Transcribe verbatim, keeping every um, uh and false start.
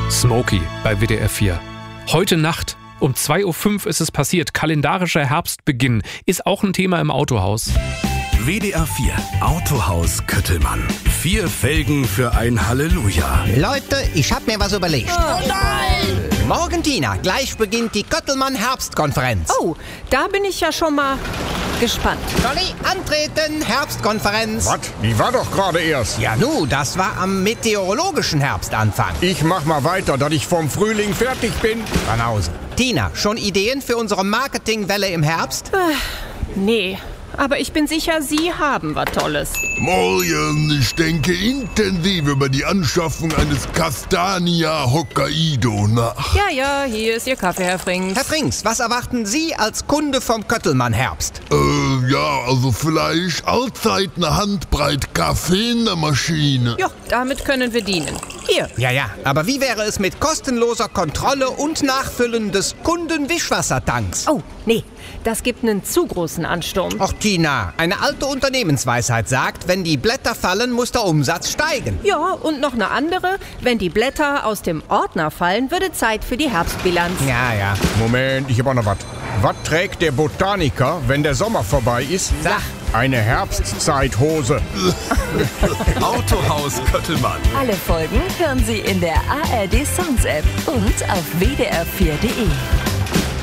Smokey bei W D R vier. Heute Nacht um zwei Uhr fünf ist es passiert. Kalendarischer Herbstbeginn ist auch ein Thema im Autohaus. W D R vier Autohaus Köttelmann. Vier Felgen für ein Halleluja. Leute, ich hab mir was überlegt. Oh nein! Morgen, Tina, gleich beginnt die Köttelmann-Herbstkonferenz. Oh, da bin ich ja schon mal gespannt. Dolly, antreten, Herbstkonferenz. Was? Die war doch gerade erst. Ja, nu, das war am meteorologischen Herbstanfang. Ich mach mal weiter, dass ich vom Frühling fertig bin. Banause. Tina, schon Ideen für unsere Marketingwelle im Herbst? Nee, aber ich bin sicher, Sie haben was Tolles. Morgen, ich denke intensiv über die Anschaffung eines Castania Hokkaido nach. Ja, ja, hier ist Ihr Kaffee, Herr Frings. Herr Frings, was erwarten Sie als Kunde vom Köttelmann-Herbst? Äh, ja, also vielleicht allzeit eine Handbreit Kaffee in der Maschine. Ja, damit können wir dienen. Hier. Ja, ja, aber wie wäre es mit kostenloser Kontrolle und Nachfüllen des Kundenwischwassertanks? Oh, nee, das gibt einen zu großen Ansturm. Och, Tina, eine alte Unternehmensweisheit sagt, wenn die Blätter fallen, muss der Umsatz steigen. Ja, und noch eine andere. Wenn die Blätter aus dem Ordner fallen, würde Zeit für die Herbstbilanz. Ja, ja. Moment, ich hab auch noch was. Was trägt der Botaniker, wenn der Sommer vorbei ist? Sag. Eine Herbstzeithose. Autohaus Köttelmann. Alle Folgen hören Sie in der A R D Songs App und auf w d r vier punkt d e.